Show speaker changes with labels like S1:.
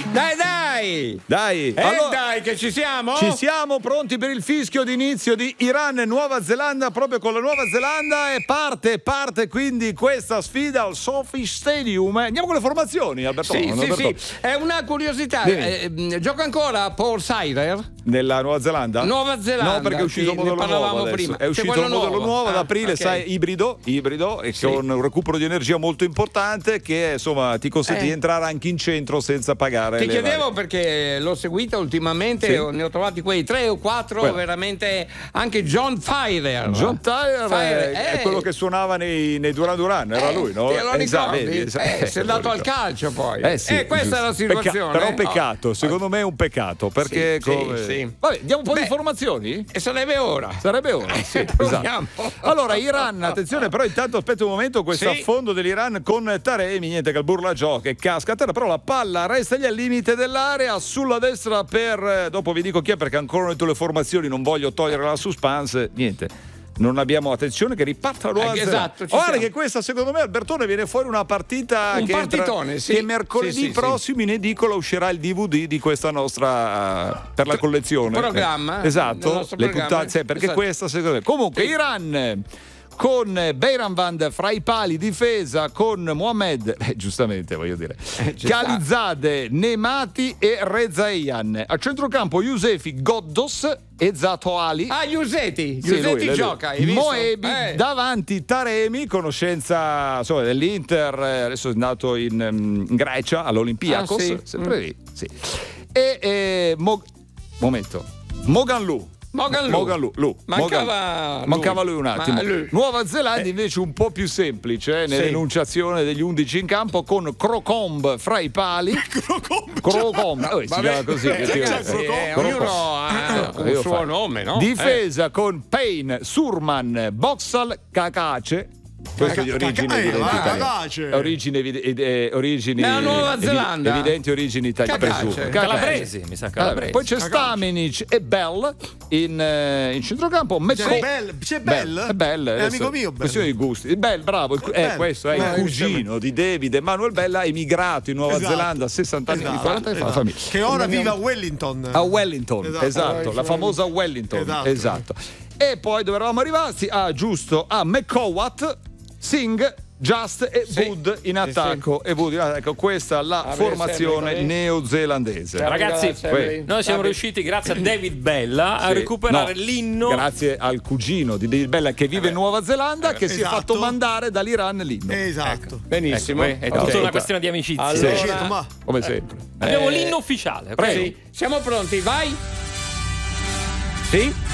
S1: Dai!
S2: Allora, dai, che ci siamo?
S1: Ci siamo pronti per il fischio d'inizio di Iran e Nuova Zelanda, proprio con la Nuova Zelanda, e parte quindi questa sfida al SoFi Stadium. Andiamo con le formazioni, Alberto.
S2: Sì. È una curiosità. Gioca ancora Paul Sider?
S1: Nella Nuova Zelanda?
S2: Nuova Zelanda.
S1: No, perché è uscito un modello nuovo adesso.
S2: Prima.
S1: È uscito un modello nuovo ad aprile, sai, ibrido e con un recupero di energia molto importante che insomma ti consente di entrare anche in centro senza pagare.
S2: Ti chiedevo perché l'ho seguita ultimamente, ne ho trovati quei 3 o 4 veramente, anche John Tyler.
S1: John Tyler è quello che suonava nei Duran Duran, era lui, no?
S2: Te lo ricordi? Si è andato al calcio poi.
S1: Sì,
S2: questa è la situazione.
S1: Però peccato, secondo me è un peccato, perché Vabbè, diamo un po' di informazioni?
S2: E sarebbe ora.
S1: Sì, esatto. Allora, Iran, attenzione, però intanto aspetta un momento, questo affondo dell'Iran con Taremi, niente che il Burlajò che casca a terra, però la palla resta lì al limite dell'area, sulla destra dopo vi dico chi è, perché ancora non ho detto le formazioni, non voglio togliere la suspense, niente. Non abbiamo attenzione che riparta la Nuova Zelanda. Guarda che questa, secondo me, Albertone, viene fuori una partita che mercoledì prossimo in edicola uscirà il DVD di questa nostra per la collezione.
S2: Programma.
S1: Esatto, le puntate, perché questa secondo me. Comunque Iran con Beiranvand fra i pali, difesa con Mohamed, giustamente voglio dire, Khalizadeh, Nemati e Rezaian. A centrocampo Yousefi, Goddos e Zato Ali.
S2: Yousefi gioca, hai visto?
S1: Moebi, davanti Taremi, conoscenza insomma dell'Inter, adesso è nato in Grecia all'Olympiakos, sempre lì, e Moganlu. Mancava lui un attimo. Nuova Zelanda invece un po' più semplice nell'enunciazione degli 11 in campo, con Crocombe fra i pali. Crocombe, si chiama così.
S2: Ognuno ha un suo nome, no?
S1: Difesa con Payne, Surman, Boxall, Cacace. Questo di origini
S2: nella Nuova Zelanda,
S1: evidenti origini italiane,
S3: calabresi, mi sa calabresi.
S1: Poi c'è Stamenic e Bell in centrocampo.
S4: C'è Bell? È amico mio.
S1: Questione di gusti. Bell, bravo, questo è il cugino di David Emanuel Bell, ha emigrato in Nuova Zelanda a 60 anni, 40 anni fa, famiglia.
S4: Che ora vive a Wellington.
S1: Esatto, la famosa Wellington, esatto. E poi dove eravamo arrivati? A McCowat, Singh, Just e Wood in attacco. E Wood, ecco, questa è la formazione neozelandese.
S3: Ragazzi, noi siamo riusciti, grazie a David Bella, a recuperare l'inno.
S1: Grazie al cugino di David Bella che vive in Nuova Zelanda, che si è fatto mandare dall'Iran l'inno.
S4: Esatto.
S2: Benissimo.
S3: È tutta una questione di amicizia.
S2: Allora,
S1: come sempre.
S3: Abbiamo l'inno ufficiale.
S2: Siamo pronti, vai.
S1: Sì.